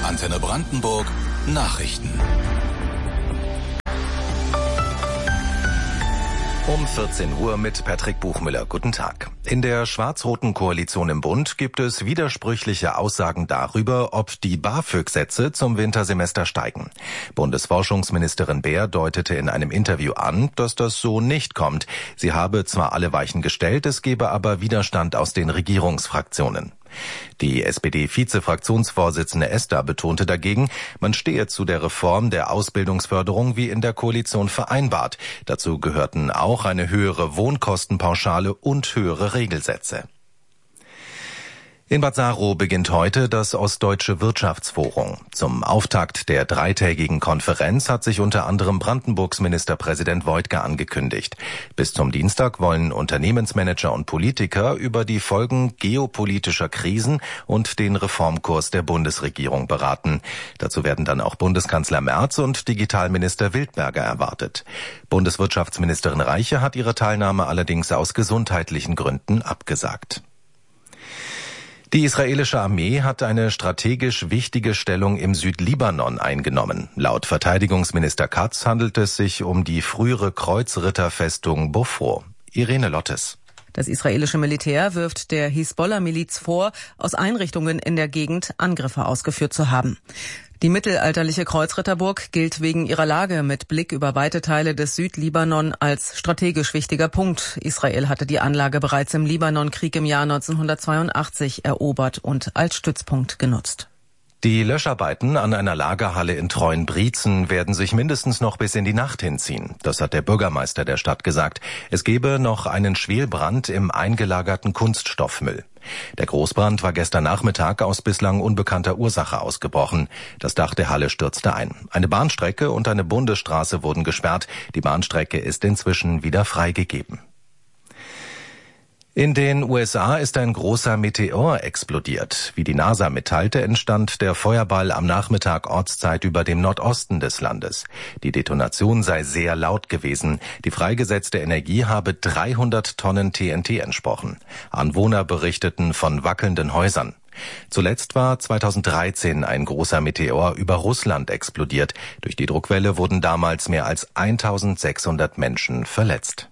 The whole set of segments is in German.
Antenne Brandenburg Nachrichten. Um 14 Uhr mit Patrick Buchmüller. Guten Tag. In der schwarz-roten Koalition im Bund gibt es widersprüchliche Aussagen darüber, ob die BAföG-Sätze zum Wintersemester steigen. Bundesforschungsministerin Beer deutete in einem Interview an, dass das so nicht kommt. Sie habe zwar alle Weichen gestellt, es gebe aber Widerstand aus den Regierungsfraktionen. Die SPD-Vize-Fraktionsvorsitzende Esther betonte dagegen, man stehe zu der Reform der Ausbildungsförderung wie in der Koalition vereinbart. Dazu gehörten auch eine höhere Wohnkostenpauschale und höhere Regelsätze. In Bad Saro beginnt heute das Ostdeutsche Wirtschaftsforum. Zum Auftakt der dreitägigen Konferenz hat sich unter anderem Brandenburgs Ministerpräsident Woidke angekündigt. Bis zum Dienstag wollen Unternehmensmanager und Politiker über die Folgen geopolitischer Krisen und den Reformkurs der Bundesregierung beraten. Dazu werden dann auch Bundeskanzler Merz und Digitalminister Wildberger erwartet. Bundeswirtschaftsministerin Reiche hat ihre Teilnahme allerdings aus gesundheitlichen Gründen abgesagt. Die israelische Armee hat eine strategisch wichtige Stellung im Südlibanon eingenommen. Laut Verteidigungsminister Katz handelt es sich um die frühere Kreuzritterfestung Bofro. Irene Lottes. Das israelische Militär wirft der Hisbollah-Miliz vor, aus Einrichtungen in der Gegend Angriffe ausgeführt zu haben. Die mittelalterliche Kreuzritterburg gilt wegen ihrer Lage mit Blick über weite Teile des Südlibanon als strategisch wichtiger Punkt. Israel hatte die Anlage bereits im Libanonkrieg im Jahr 1982 erobert und als Stützpunkt genutzt. Die Löscharbeiten an einer Lagerhalle in Treuenbrietzen werden sich mindestens noch bis in die Nacht hinziehen. Das hat der Bürgermeister der Stadt gesagt. Es gebe noch einen Schwelbrand im eingelagerten Kunststoffmüll. Der Großbrand war gestern Nachmittag aus bislang unbekannter Ursache ausgebrochen. Das Dach der Halle stürzte ein. Eine Bahnstrecke und eine Bundesstraße wurden gesperrt. Die Bahnstrecke ist inzwischen wieder freigegeben. In den USA ist ein großer Meteor explodiert. Wie die NASA mitteilte, entstand der Feuerball am Nachmittag Ortszeit über dem Nordosten des Landes. Die Detonation sei sehr laut gewesen. Die freigesetzte Energie habe 300 Tonnen TNT entsprochen. Anwohner berichteten von wackelnden Häusern. Zuletzt war 2013 ein großer Meteor über Russland explodiert. Durch die Druckwelle wurden damals mehr als 1600 Menschen verletzt.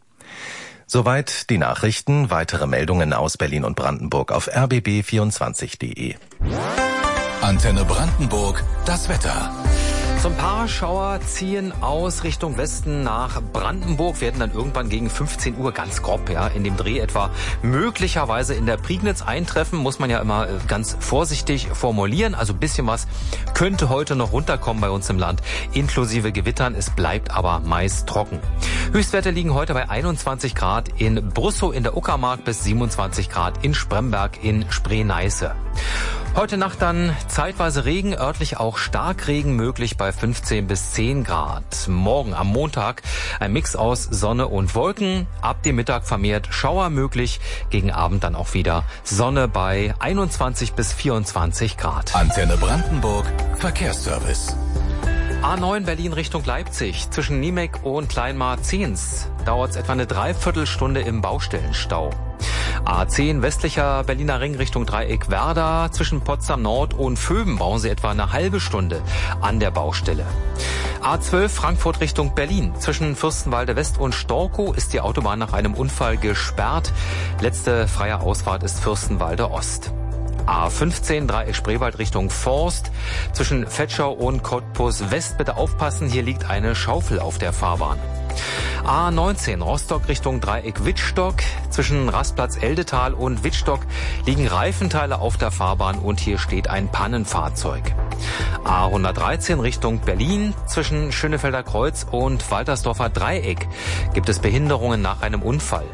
Soweit die Nachrichten. Weitere Meldungen aus Berlin und Brandenburg auf rbb24.de. Antenne Brandenburg, das Wetter. So ein paar Schauer ziehen aus Richtung Westen nach Brandenburg, werden dann irgendwann gegen 15 Uhr ganz grob, in dem Dreh etwa möglicherweise in der Prignitz eintreffen. Muss man ja immer ganz vorsichtig formulieren. Also ein bisschen was könnte heute noch runterkommen bei uns im Land, inklusive Gewittern. Es bleibt aber meist trocken. Höchstwerte liegen heute bei 21 Grad in Brüssow in der Uckermark bis 27 Grad in Spremberg in Spree-Neiße. Heute Nacht dann zeitweise Regen, örtlich auch Starkregen möglich bei 15 bis 10 Grad. Morgen am Montag ein Mix aus Sonne und Wolken. Ab dem Mittag vermehrt Schauer möglich. Gegen Abend dann auch wieder Sonne bei 21 bis 24 Grad. Antenne Brandenburg, Verkehrsservice. A9 Berlin Richtung Leipzig. Zwischen Niemek und Kleinmar-Zehns dauert es etwa eine Dreiviertelstunde im Baustellenstau. A10 westlicher Berliner Ring Richtung Dreieck Werder. Zwischen Potsdam Nord und Vöben brauchen Sie etwa eine halbe Stunde an der Baustelle. A12 Frankfurt Richtung Berlin. Zwischen Fürstenwalde West und Storkow ist die Autobahn nach einem Unfall gesperrt. Letzte freie Ausfahrt ist Fürstenwalde Ost. A15 Dreieck Spreewald Richtung Forst. Zwischen Vetschau und Cottbus West bitte aufpassen, hier liegt eine Schaufel auf der Fahrbahn. A19 Rostock Richtung Dreieck Wittstock. Zwischen Rastplatz Eldetal und Wittstock liegen Reifenteile auf der Fahrbahn und hier steht ein Pannenfahrzeug. A113 Richtung Berlin. Zwischen Schönefelder Kreuz und Waltersdorfer Dreieck gibt es Behinderungen nach einem Unfall.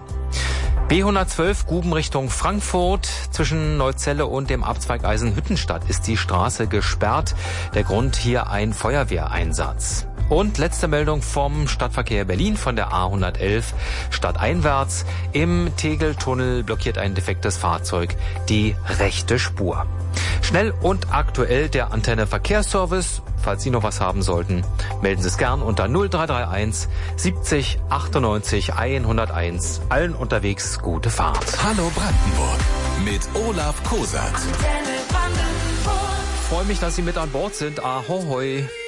B112 Guben Richtung Frankfurt. Zwischen Neuzelle und dem Abzweig Eisenhüttenstadt ist die Straße gesperrt. Der Grund hier ein Feuerwehreinsatz. Und letzte Meldung vom Stadtverkehr Berlin von der A111 stadteinwärts. Im Tegeltunnel blockiert ein defektes Fahrzeug die rechte Spur. Schnell und aktuell der Antenne Verkehrsservice. Falls Sie noch was haben sollten, melden Sie es gern unter 0331 70 98 101. Allen unterwegs gute Fahrt. Hallo Brandenburg mit Olaf Kosat. Vor freue mich, dass Sie mit an Bord sind. Ahoi.